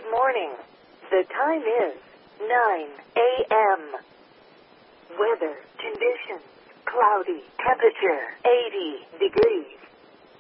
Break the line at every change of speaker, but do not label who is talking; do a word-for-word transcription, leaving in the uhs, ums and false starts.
Good morning. The time is nine a.m. Weather conditions: cloudy. Temperature eighty degrees.